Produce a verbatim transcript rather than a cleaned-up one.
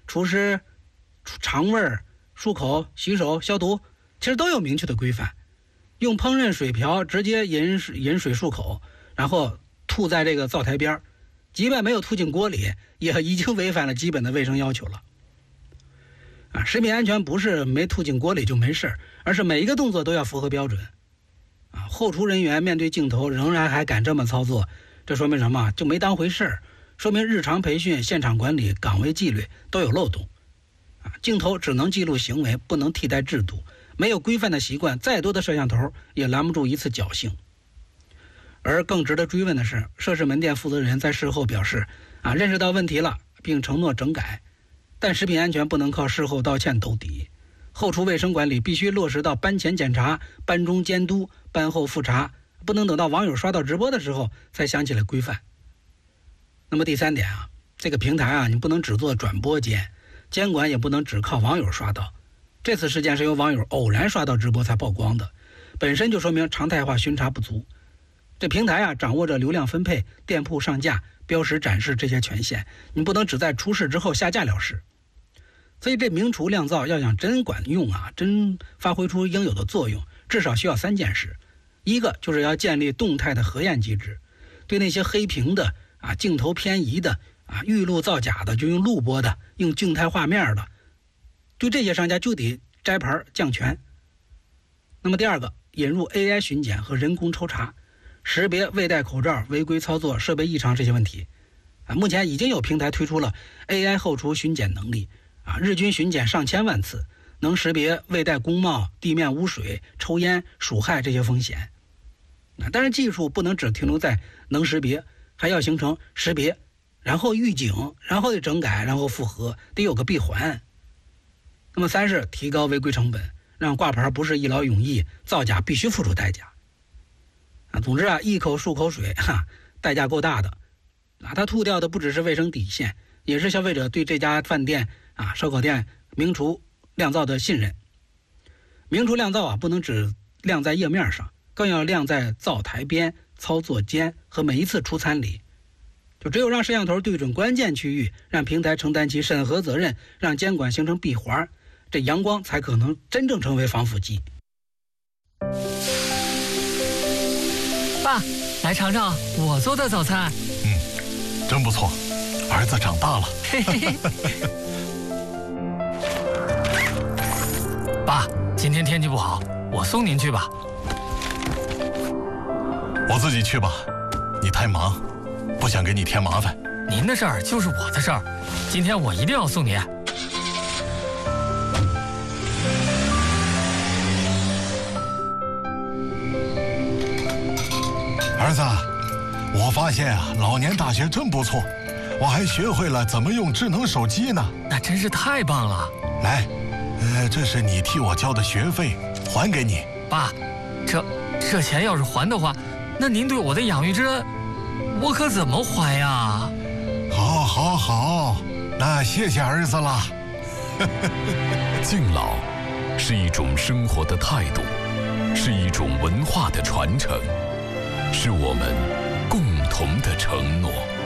除湿、肠味儿、漱口、洗手、消毒，其实都有明确的规范。用烹饪水瓢直接饮水饮水漱口，然后吐在这个灶台边，即便没有吐进锅里，也已经违反了基本的卫生要求了。啊，食品安全不是没吐进锅里就没事，而是每一个动作都要符合标准。啊，后厨人员面对镜头仍然还敢这么操作，这说明什么？就没当回事，说明日常培训、现场管理、岗位纪律都有漏洞。啊，镜头只能记录行为，不能替代制度。没有规范的习惯，再多的摄像头也拦不住一次侥幸。而更值得追问的是，涉事门店负责人在事后表示，啊，认识到问题了，并承诺整改。但食品安全不能靠事后道歉兜底，后厨卫生管理必须落实到班前检查、班中监督、班后复查，不能等到网友刷到直播的时候才想起来规范。那么第三点啊，这个平台啊，你不能只做转播监，监管也不能只靠网友刷到。这次事件是由网友偶然刷到直播才曝光的，本身就说明常态化巡查不足。这平台啊，掌握着流量分配、店铺上架、标识展示这些权限，你不能只在出事之后下架了事。所以这明厨亮灶要想真管用啊，真发挥出应有的作用，至少需要三件事。一个就是要建立动态的核验机制，对那些黑屏的啊、镜头偏移的啊、预录造假的，就用录播的，用静态画面的，对这些商家就得摘牌降权。那么第二个，引入 A I 巡检和人工抽查，识别未戴口罩、违规操作、设备异常这些问题。啊，目前已经有平台推出了 A I 后厨巡检能力，啊，日均巡检上千万次，能识别未戴工帽、地面污水、抽烟、鼠害这些风险。啊，但是技术不能只停留在能识别，还要形成识别，然后预警，然后得整改，然后复核，得有个闭环。那么三是提高违规成本，让挂牌不是一劳永逸，造假必须付出代价。啊，总之啊，一口漱口水，哈，代价够大的。啊，他吐掉的不只是卫生底线，也是消费者对这家饭店啊、烧烤店明厨亮灶的信任。明厨亮灶啊，不能只亮在页面上，更要亮在灶台边、操作间和每一次出餐里。就只有让摄像头对准关键区域，让平台承担起审核责任，让监管形成闭环，这阳光才可能真正成为防腐剂。 爸，来尝尝我做的早餐。 嗯，真不错，儿子长大了。 嘿嘿嘿。爸，今天天气不好，我送您去吧。 我自己去吧，你太忙，不想给你添麻烦。 您的事儿就是我的事儿，今天我一定要送您。 儿子，我发现啊，老年大学真不错，我还学会了怎么用智能手机呢。 那真是太棒了。 来，呃，这是你替我交的学费，还给你。 爸，这这钱要是还的话，那您对我的养育之恩，我可怎么还呀？ 好，好，好，那谢谢儿子了。 敬老是一种生活的态度，是一种文化的传承，是我们共同的承诺。